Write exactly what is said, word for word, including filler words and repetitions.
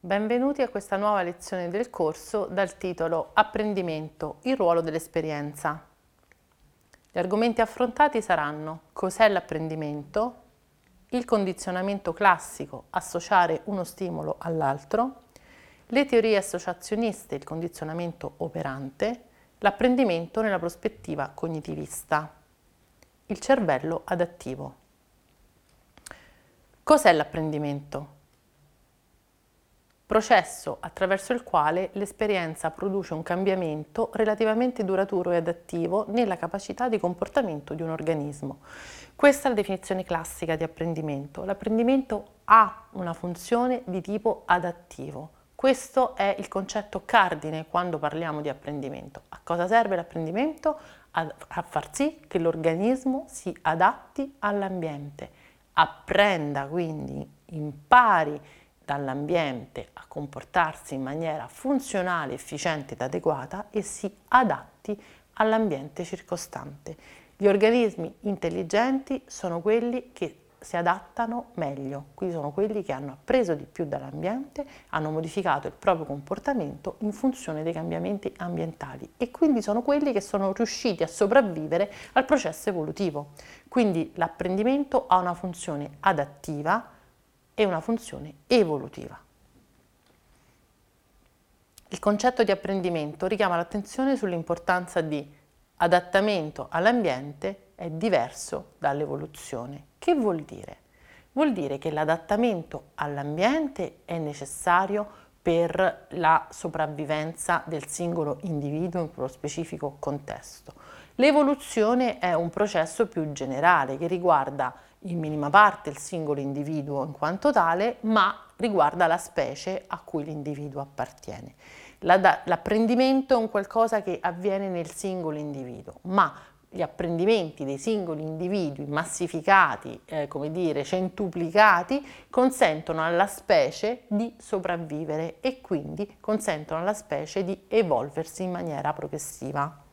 Benvenuti a questa nuova lezione del corso dal titolo Apprendimento, il ruolo dell'esperienza. Gli argomenti affrontati saranno: cos'è l'apprendimento, il condizionamento classico, associare uno stimolo all'altro, le teorie associazioniste, il condizionamento operante, l'apprendimento nella prospettiva cognitivista, il cervello adattivo. Cos'è l'apprendimento? Processo attraverso il quale l'esperienza produce un cambiamento relativamente duraturo e adattivo nella capacità di comportamento di un organismo. Questa è la definizione classica di apprendimento. L'apprendimento ha una funzione di tipo adattivo. Questo è il concetto cardine quando parliamo di apprendimento. A cosa serve l'apprendimento? A, a far sì che l'organismo si adatti all'ambiente, apprenda, quindi impari dall'ambiente a comportarsi in maniera funzionale, efficiente ed adeguata e si adatti all'ambiente circostante. Gli organismi intelligenti sono quelli che si adattano meglio, quindi sono quelli che hanno appreso di più dall'ambiente, hanno modificato il proprio comportamento in funzione dei cambiamenti ambientali e quindi sono quelli che sono riusciti a sopravvivere al processo evolutivo. Quindi l'apprendimento ha una funzione adattiva e una funzione evolutiva. Il concetto di apprendimento richiama l'attenzione sull'importanza di adattamento all'ambiente è diverso dall'evoluzione. Che vuol dire? Vuol dire che l'adattamento all'ambiente è necessario per la sopravvivenza del singolo individuo in quello specifico contesto. L'evoluzione è un processo più generale che riguarda in minima parte il singolo individuo in quanto tale, ma riguarda la specie a cui l'individuo appartiene. L'apprendimento è un qualcosa che avviene nel singolo individuo, ma gli apprendimenti dei singoli individui massificati, eh, come dire, centuplicati, consentono alla specie di sopravvivere e quindi consentono alla specie di evolversi in maniera progressiva.